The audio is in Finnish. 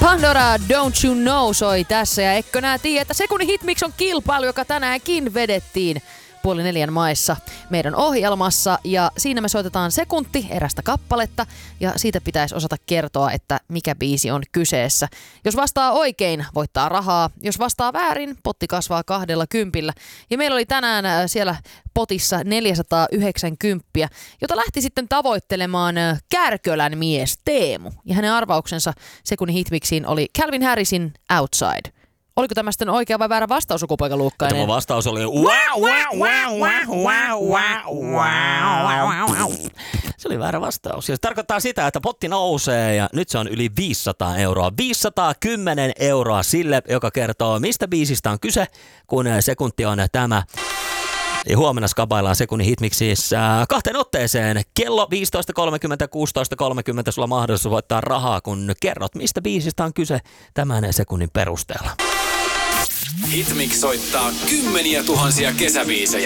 Pandora, Don't You Know soi tässä ja eikö nää tiedä, että sekunnin hitmix on kilpailu, joka tänäänkin vedettiin 3:30 maissa meidän ohjelmassa ja siinä me soitetaan sekunti erästä kappaletta ja siitä pitäisi osata kertoa, että mikä biisi on kyseessä. Jos vastaa oikein, voittaa rahaa. Jos vastaa väärin, potti kasvaa 20. Ja meillä oli tänään siellä potissa 490, jota lähti sitten tavoittelemaan Kärkölän mies Teemu. Ja hänen arvauksensa sekunnin hitmixiin oli Calvin Harrisin Outside. Oliko tämä sitten oikea vai väärä vastaus, sukupoika Luukkainen? Tämä vastaus oli Se oli väärä vastaus. Ja se tarkoittaa sitä, että potti nousee ja nyt se on yli 500 euroa. 510 euroa sille, joka kertoo, mistä biisistä on kyse, kun sekunti on tämä. Ja huomenna skabaillaan sekunnin hitmixissä 2 otteeseen. Kello 15.30, 16.30 sulla on mahdollisuus voittaa rahaa, kun kerrot, mistä biisistä on kyse tämän sekunnin perusteella. Hitmix soittaa kymmeniä tuhansia kesäbiisejä